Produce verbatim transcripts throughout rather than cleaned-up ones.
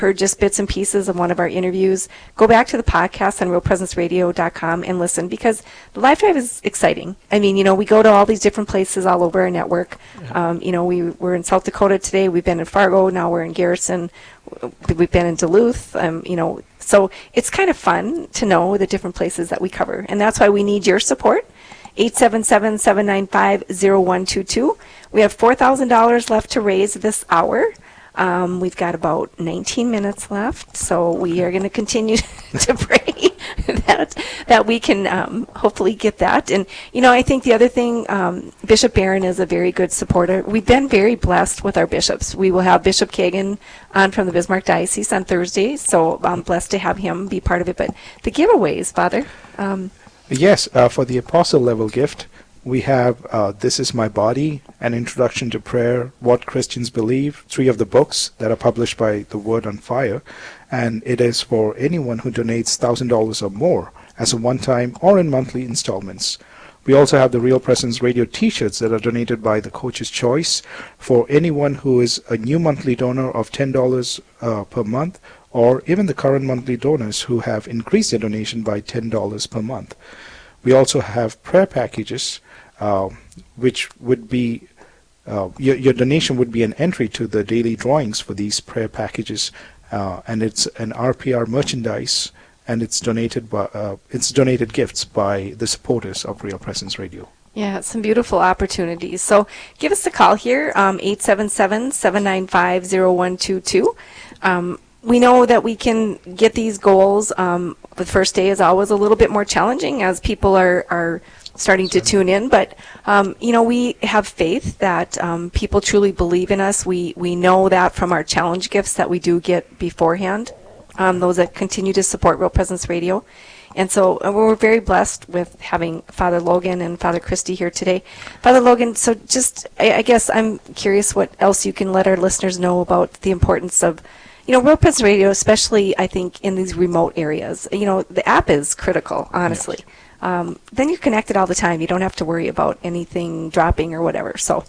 heard just bits and pieces of one of our interviews, go back to the podcast on real presence radio dot com and listen, because the live drive is exciting. I mean, you know, we go to all these different places all over our network. Um, you know, we we're in South Dakota today. We've been in Fargo. Now we're in Garrison. We've been in Duluth. Um, you know, so it's kind of fun to know the different places that we cover, and that's why we need your support. eight seven seven, seven nine five, zero one two two. We have four thousand dollars left to raise this hour. Um, we've got about nineteen minutes left, so we are going to continue to pray that that we can um, hopefully get that. And, you know, I think the other thing, um, Bishop Barron is a very good supporter. We've been very blessed with our bishops. We will have Bishop Kagan on from the Bismarck Diocese on Thursday, so I'm blessed to have him be part of it. But the giveaways, Father. Um, yes, uh, for the apostle level gift, we have uh, This Is My Body, An Introduction to Prayer, What Christians Believe, three of the books that are published by The Word on Fire, and it is for anyone who donates one thousand dollars or more as a one-time or in monthly installments. We also have the Real Presence Radio t-shirts that are donated by the Coach's Choice for anyone who is a new monthly donor of ten dollars uh, per month, or even the current monthly donors who have increased their donation by ten dollars per month. We also have prayer packages, uh, which would be, uh, your, your donation would be an entry to the daily drawings for these prayer packages, uh, and it's an R P R merchandise, and it's donated by, uh, it's donated gifts by the supporters of Real Presence Radio. Yeah, some beautiful opportunities. So give us a call here, um, eight seven seven, seven nine five, zero one two two. Um, we know that we can get these goals. Um, the first day is always a little bit more challenging as people are, are starting to tune in, but um, you know, we have faith that um, people truly believe in us. We we know that from our challenge gifts that we do get beforehand, um, those that continue to support Real Presence Radio. And so uh, we're very blessed with having Father Logan and Father Christy here today. Father Logan, so just, I, I guess I'm curious what else you can let our listeners know about the importance of, you know, Real Presence Radio, especially, I think, in these remote areas. You know, the app is critical, honestly. Yes. Um, then you're connected all the time. You don't have to worry about anything dropping or whatever. So,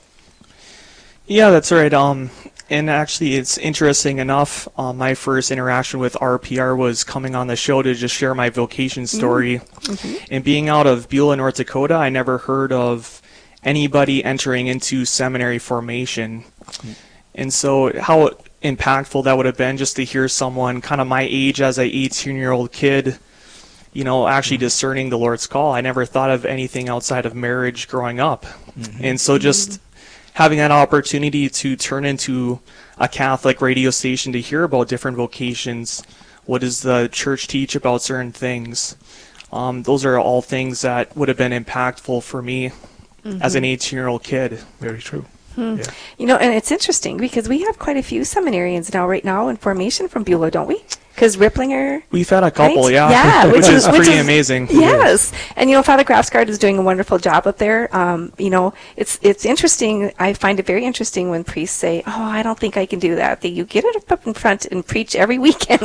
yeah, that's right. Um, and actually, it's interesting enough. Uh, my first interaction with R P R was coming on the show to just share my vocation story. Mm-hmm. And being out of Beulah, North Dakota, I never heard of anybody entering into seminary formation. Mm-hmm. And so, how impactful that would have been just to hear someone kind of my age as a eighteen-year-old kid, you know, actually discerning the Lord's call. I never thought of anything outside of marriage growing up. Mm-hmm. And so just having that opportunity to turn into a Catholic radio station to hear about different vocations, what does the church teach about certain things, um, those are all things that would have been impactful for me mm-hmm. as an eighteen-year-old kid. Very true. Hmm. Yeah. You know, and it's interesting because we have quite a few seminarians now, right now, in formation from Beulah, don't we? Because Ripplinger... We've had a couple, right? yeah. Yeah, which, which is which pretty is, amazing. Yes. And, you know, Father Grafsgaard is doing a wonderful job up there. Um, you know, it's it's interesting. I find it very interesting when priests say, oh, I don't think I can do that. They, you get it up in front and preach every weekend.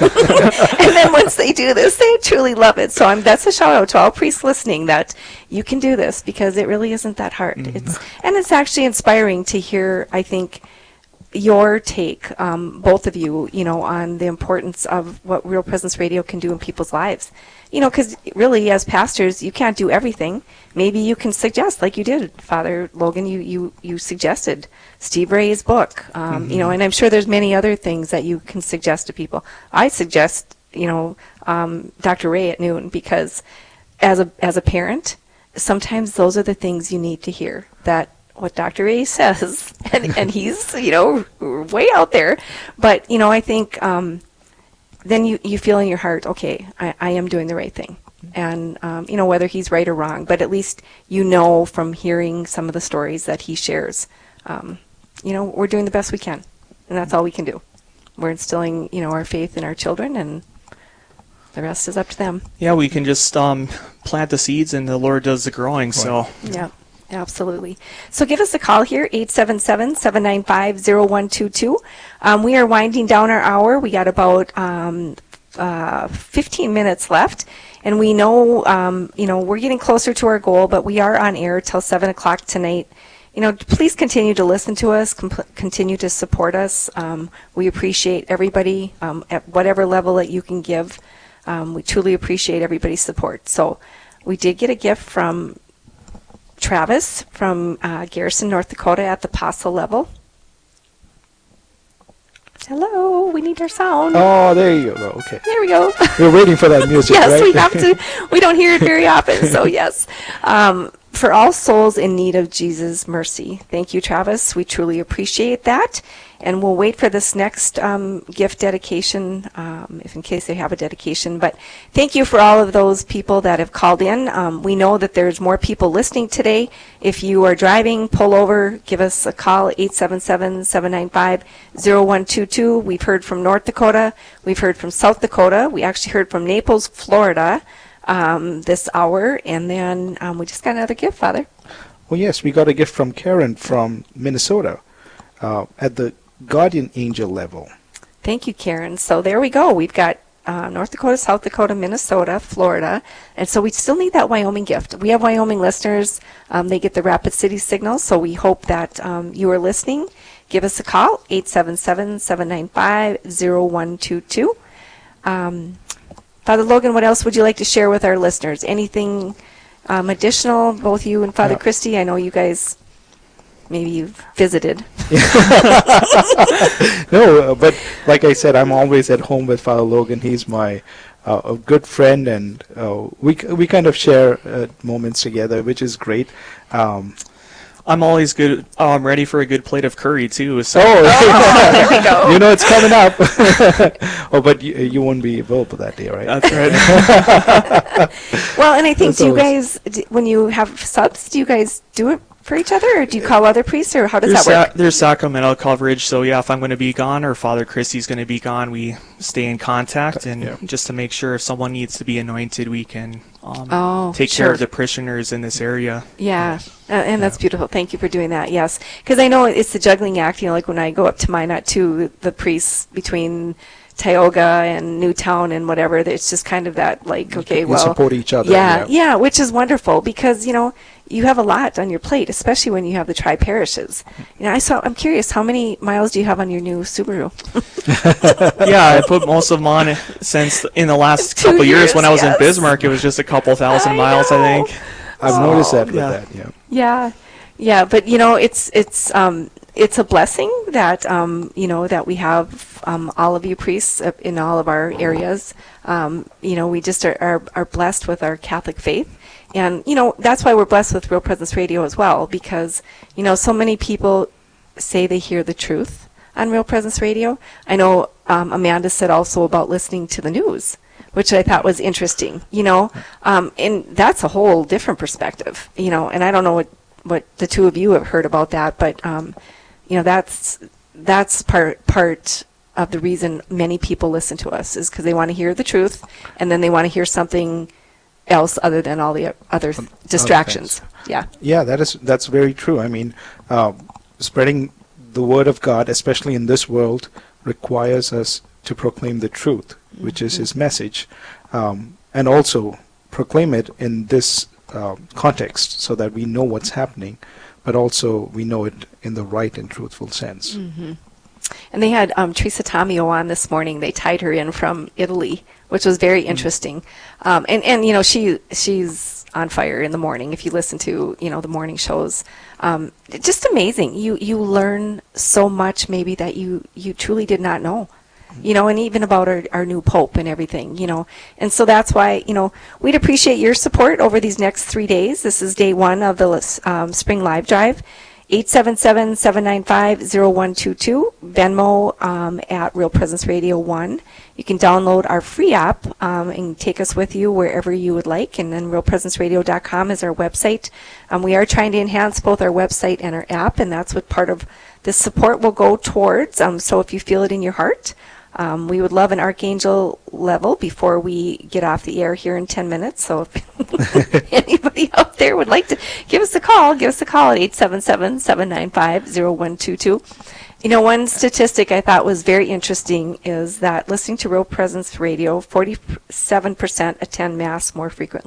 And then once they do this, they truly love it. So I'm, that's a shout out to all priests listening that you can do this because it really isn't that hard. Mm-hmm. It's And it's actually inspiring to hear, I think, your take, um, both of you, you know, on the importance of what Real Presence Radio can do in people's lives. You know, because really, as pastors, you can't do everything. Maybe you can suggest, like you did, Father Logan, you, you, you suggested Steve Ray's book, um, mm-hmm. you know, and I'm sure there's many other things that you can suggest to people. I suggest, you know, um, Doctor Ray at noon, because as a as a parent, sometimes those are the things you need to hear, that what Doctor Ray says, and, and he's, you know, way out there. But, you know, I think um, then you, you feel in your heart, okay, I, I am doing the right thing. And, um, you know, whether he's right or wrong, but at least you know from hearing some of the stories that he shares, um, you know, we're doing the best we can. And that's all we can do. We're instilling, you know, our faith in our children, and the rest is up to them. Yeah, we can just um, plant the seeds and the Lord does the growing, so. Yeah. Absolutely. So give us a call here, eight seven seven, seven nine five, zero one two two. Um, we are winding down our hour. We got about um, uh, fifteen minutes left. And we know, um, you know, we're getting closer to our goal, but we are on air till seven o'clock tonight you know, please continue to listen to us, comp- continue to support us. Um, we appreciate everybody um, at whatever level that you can give. Um, we truly appreciate everybody's support. So we did get a gift from Travis from uh, Garrison, North Dakota at the apostle level. Hello, we need our sound. Oh, there you go. Okay. There we go. We're waiting for that music, Yes, right? we have to. We don't hear it very often, so yes. Um, for all souls in need of Jesus' mercy. Thank you, Travis. We truly appreciate that. And we'll wait for this next um, gift dedication, um, if in case they have a dedication. But thank you for all of those people that have called in. Um, we know that there's more people listening today. If you are driving, pull over, give us a call, eight seven seven, seven nine five, zero one two two. We've heard from North Dakota. We've heard from South Dakota. We actually heard from Naples, Florida um, this hour. And then um, we just got another gift, Father. Well, yes, we got a gift from Karen from Minnesota uh, at the Guardian Angel level. Thank you, Karen. So there we go. We've got uh, North Dakota, South Dakota, Minnesota, Florida, and so we still need that Wyoming gift. We have Wyoming listeners. Um, they get the Rapid City signal, so we hope that um, you are listening. Give us a call, eight seven seven, seven nine five, zero one two two. Um, Father Logan, what else would you like to share with our listeners? Anything um, additional, both you and Father Yeah. Christy? I know you guys, maybe you've visited. No, uh, but like I said, I'm always at home with Father Logan. He's my uh, a good friend, and uh, we we kind of share uh, moments together, which is great. Um, I'm always good. Oh, I'm ready for a good plate of curry too. So oh, There we go. you know it's coming up. Oh, but you, you won't be available that day, right? that's right. Well, and I think, That's do you always- guys, d- when you have subs, do you guys do it for each other, or do you call other priests, or how does There's, that work? sa- there's sacramental coverage, so yeah, if I'm going to be gone or Father Christy's going to be gone, we stay in contact, and Yeah. just to make sure if someone needs to be anointed, we can um, Oh, take sure. care of the parishioners in this area. Yeah, uh, and that's beautiful. Thank you for doing that. Yes, because I know it's the juggling act. You know, like when I go up to Minot too, the priests between Tioga and Newtown and whatever. It's just kind of that, like, okay, You well, support each other. yeah, yeah, which is wonderful because you know you have a lot on your plate, especially when you have the tri parishes. You know, I saw. I'm curious, how many miles do you have on your new Subaru? Yeah, I put most of them on since in the last Two couple years when I years, was yes. in Bismarck. It was just a couple thousand I miles, I know. think. I've Oh, noticed that with yeah. that. Yeah. Yeah, yeah, but you know, it's it's um, it's a blessing that um, you know that we have um, all of you priests up in all of our areas. Um, you know, we just are, are are blessed with our Catholic faith, and you know that's why we're blessed with Real Presence Radio as well, because you know so many people say they hear the truth on Real Presence Radio. I know um, Amanda said also about listening to the news, which I thought was interesting, you know, um, and that's a whole different perspective, you know, and I don't know what, what the two of you have heard about that, but, um, you know, that's, that's part, part of the reason many people listen to us is because they want to hear the truth, and then they want to hear something else other than all the other distractions. Yeah. Yeah, that is that's very true. I mean, uh, spreading the word of God, especially in this world, requires us to proclaim the truth, which is His message, um, and also proclaim it in this uh, context, so that we know what's happening, but also we know it in the right and truthful sense. Mm-hmm. And they had um, Teresa Tomeo on this morning. They tied her in from Italy, which was very interesting. Um, and, and, you know, she she's on fire in the morning. If you listen to, you know, the morning shows, um, just amazing. You you learn so much maybe that you, you truly did not know. You know, and even about our, our new Pope and everything, you know. And so that's why, you know, we'd appreciate your support over these next three days. This is day one of the um, Spring Live Drive. eight seven seven, seven nine five, zero one two two, Venmo um, at Real Presence Radio one. You can download our free app um, and take us with you wherever you would like, and then real presence radio dot com is our website. Um, we are trying to enhance both our website and our app, and that's what part of this support will go towards. Um, so if you feel it in your heart, Um, we would love an Archangel level before we get off the air here in ten minutes. So if anybody out there would like to give us a call, give us a call at eight seven seven, seven nine five, zero one two two. You know, one statistic I thought was very interesting is that listening to Real Presence Radio, forty-seven percent attend Mass more frequently.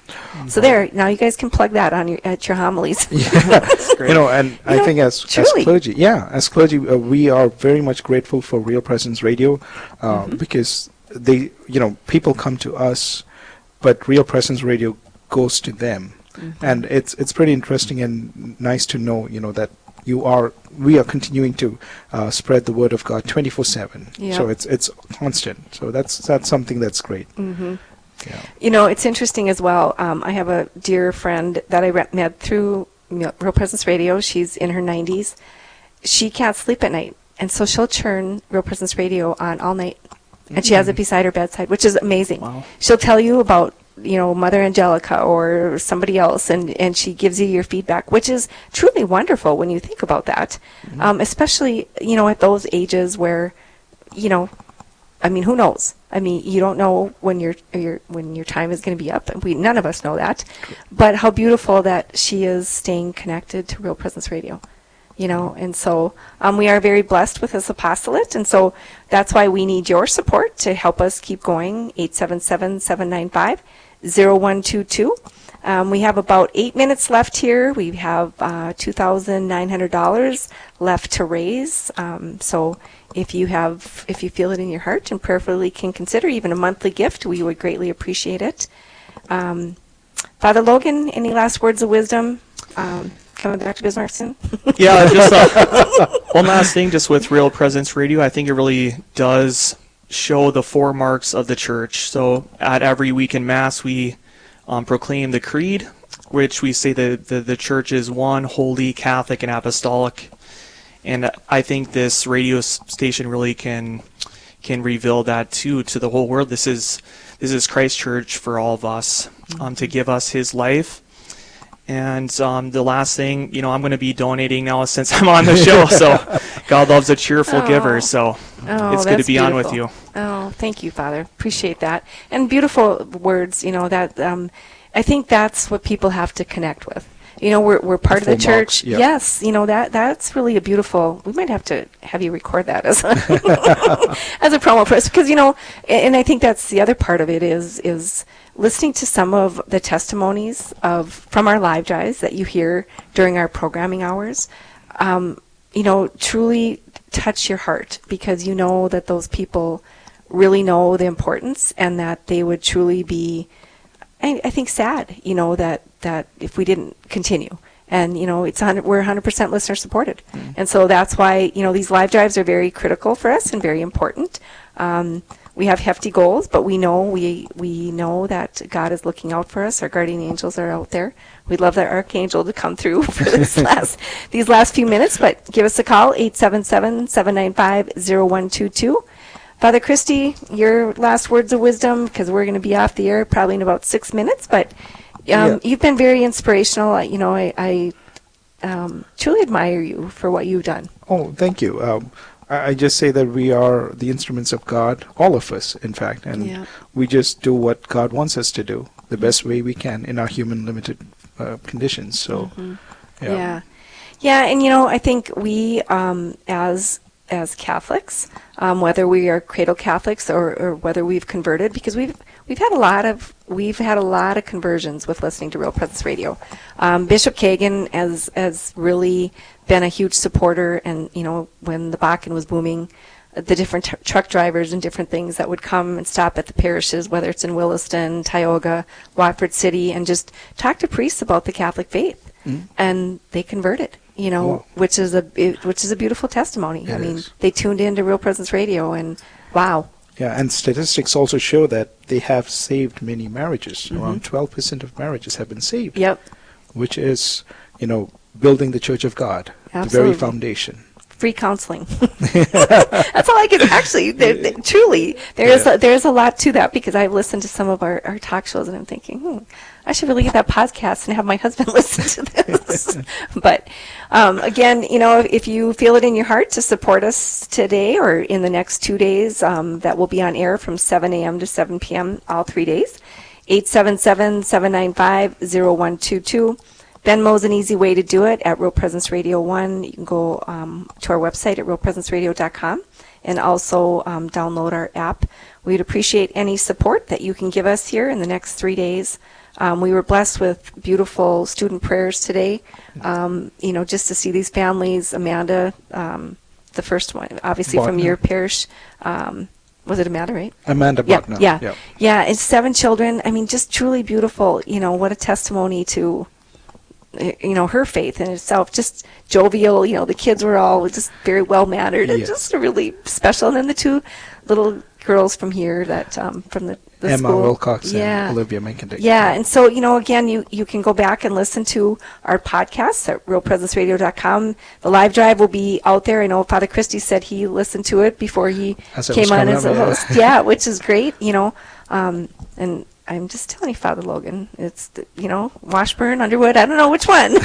So there, now you guys can plug that on your at your homilies. You know, and You I know, think as, as truly. clergy, yeah, as clergy, uh, we are very much grateful for Real Presence Radio uh, Mm-hmm. because they, you know, people come to us, but Real Presence Radio goes to them, Mm-hmm. and it's it's pretty interesting and nice to know, you know, that you are we are continuing to uh, spread the word of God twenty-four seven. Yeah. So it's it's constant. So that's that's something that's great. Mm-hmm. Yeah. You know, it's interesting as well. Um, I have a dear friend that I re- met through you know, Real Presence Radio. She's in her nineties. She can't sleep at night, and so she'll turn Real Presence Radio on all night, and she has it beside her bedside, which is amazing. Wow. She'll tell you about you know Mother Angelica or somebody else, and, and she gives you your feedback, which is truly wonderful when you think about that, Mm-hmm. um, especially you know at those ages where you know. I mean, who knows? I mean, you don't know when your your when your time is going to be up. We none of us know that, but how beautiful that she is staying connected to Real Presence Radio, you know. And so um, we are very blessed with this apostolate, and so that's why we need your support to help us keep going. eight seven seven, seven nine five, zero one two two. Um, we have about eight minutes left here. We have uh, two thousand nine hundred dollars left to raise. Um, so if you have, if you feel it in your heart and prayerfully can consider even a monthly gift, we would greatly appreciate it. Um, Father Logan, any last words of wisdom? Um, coming back to Bismarck soon? Yeah, just uh, one last thing, just with Real Presence Radio, I think it really does show the four marks of the church. So at every week in Mass, we um, proclaim the Creed, which we say that the, the church is one, holy, Catholic, and apostolic. And I think this radio s- station really can can reveal that too to the whole world. This is this is Christ Church for all of us, um, to give us His life. And um, the last thing, you know, I'm going to be donating now since I'm on the show. So God loves a cheerful Oh. giver. So Oh, it's good to that's be on with beautiful. you. Oh, thank you, Father. Appreciate that. And beautiful words, you know, that um, I think that's what people have to connect with. You know, we're we're part of the Full marks, church. yeah. Yes, you know, that that's really a beautiful, we might have to have you record that as a, as a promo for us. Because, you know, a- and I think that's the other part of it is is listening to some of the testimonies of from our live drives that you hear during our programming hours. Um, you know, truly touch your heart, because you know that those people really know the importance, and that they would truly be, I, I think, sad, you know, that, that if we didn't continue. And, you know, it's one hundred, we're one hundred percent listener supported. Mm. And so that's why, you know, these live drives are very critical for us and very important. Um, we have hefty goals, but we know we we know that God is looking out for us. Our guardian angels are out there. We'd love that archangel to come through for this last these last few minutes, but give us a call, eight seven seven, seven nine five, zero one two two. Father Christy, your last words of wisdom, because we're going to be off the air probably in about six minutes, but um, Yeah. you've been very inspirational. I- You know, I, I um, truly admire you for what you've done. Oh, thank you. Um, I, I just say that we are the instruments of God, all of us, in fact, and Yeah. we just do what God wants us to do the best way we can in our human limited uh, conditions. So, yeah. Yeah, yeah, and you know, I think we, um, as as Catholics, um, whether we are cradle Catholics or, or whether we've converted, because we've we've had a lot of we've had a lot of conversions with listening to Real Presence Radio. Um, Bishop Kagan has has really been a huge supporter, and you know, when the Bakken was booming, the different tr- truck drivers and different things that would come and stop at the parishes, whether it's in Williston, Tioga, Watford City, and just talk to priests about the Catholic faith, Mhm. and they converted. You know, Wow. which is a it- which is a beautiful testimony. I It mean, is. they tuned into Real Presence Radio, and wow, Yeah, and statistics also show that they have saved many marriages. Mm-hmm. Around twelve percent of marriages have been saved, yep, which is, you know, building the Church of God, the Absolutely. very foundation. free counseling. That's all I can actually. There, there- truly, there's Yeah. a, there's a lot to that, because I've listened to some of our, our talk shows, and I'm thinking, hmm, I should really get that podcast and have my husband listen to this. But um, again, you know, if, if you feel it in your heart to support us today or in the next two days, um, that will be on air from seven a.m. to seven p.m. all three days. eight seven seven, seven nine five, zero one two two. Venmo's an easy way to do it at Real Presence Radio one. You can go um, to our website at real presence radio dot com and also um, download our app. We'd appreciate any support that you can give us here in the next three days. Um, we were blessed with beautiful student prayers today. Um, you know, just to see these families, Amanda, um, the first one, obviously from Botner. your parish. Um, was it Amanda, right? Amanda Yeah, Buckner. yeah, Yep. yeah. And seven children. I mean, just truly beautiful. You know, what a testimony to, you know, her faith in itself. Just jovial. You know, the kids were all just very well mannered and Yes. just really special. And then the two little girls from here that um, from the, the Emma school. Wilcox Yeah. and Olivia Minkendick. Yeah, and so, you know, again, you, you can go back and listen to our podcasts at real presence radio dot com. The live drive will be out there. I know Father Christie said he listened to it before he As it came was on coming as up, a yeah. host. Yeah, which is great, you know. Um, and I'm just telling you, Father Logan, it's, the, you know, Washburn, Underwood, I don't know which one.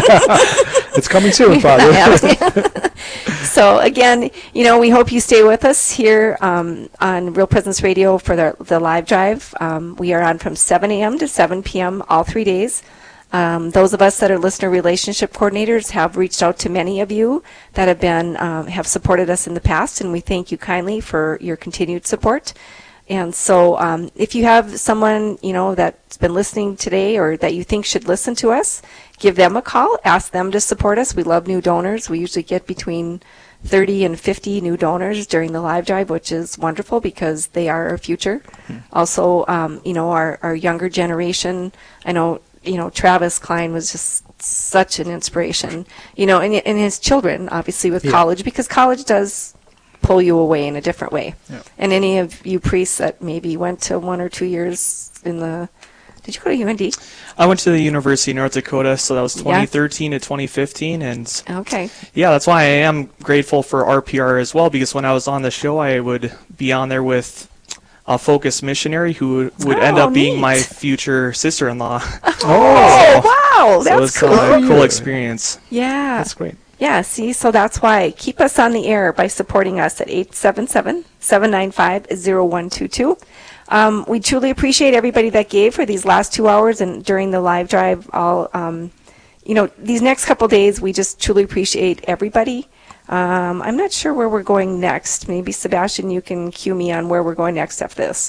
It's coming soon, Father. So again, you know, we hope you stay with us here um, on Real Presence Radio for the, the live drive. Um, we are on from seven a.m. to seven p.m. all three days. Um, those of us that are listener relationship coordinators have reached out to many of you that have been um, have supported us in the past, and we thank you kindly for your continued support. And so um, if you have someone, you know, that's been listening today or that you think should listen to us, give them a call, ask them to support us. We love new donors. We usually get between thirty and fifty new donors during the live drive, which is wonderful because they are our future. Mm-hmm. Also, um, you know, our, our younger generation, I know, you know, Travis Klein was just such an inspiration, you know, and, and his children, obviously, with Yeah. college, because college does pull you away in a different way. Yeah. And any of you priests that maybe went to one or two years in the, did you go to U N D? I went to the University of North Dakota, so that was Yeah. twenty thirteen to twenty fifteen, and Okay. yeah, that's why I am grateful for R P R as well, because when I was on the show, I would be on there with a Focus missionary who would, would end Oh, up being neat. my future sister-in-law. Oh, wow, So that's it's cool. a cool Yeah. experience. Yeah. That's great. Yeah, see, so that's why. Keep us on the air by supporting us at eight seven seven, seven nine five, zero one two two. Um, we truly appreciate everybody that gave for these last two hours and during the live drive. All, um, you know, these next couple days, we just truly appreciate everybody. Um, I'm not sure where we're going next. Maybe, Sebastian, you can cue me on where we're going next after this.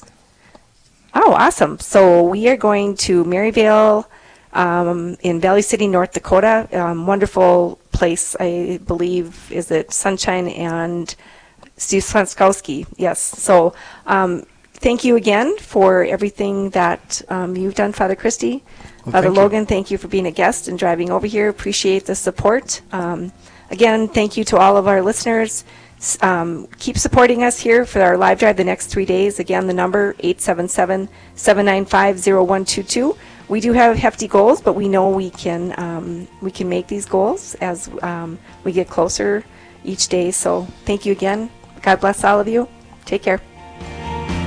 Oh, awesome. So we are going to Maryvale um, in Valley City, North Dakota. Um, wonderful place, I believe. Is it Sunshine and Steve Slanskowski? Yes. So um, thank you again for everything that um, you've done, Father Christie. Well, Father thank you. Logan, thank you for being a guest and driving over here. Appreciate the support. Um, again, thank you to all of our listeners. S- Um, keep supporting us here for our live drive the next three days. Again, the number eight seven seven, seven nine five, zero one two two. We do have hefty goals, but we know we can um, we can make these goals as um, we get closer each day. So thank you again. God bless all of you. Take care.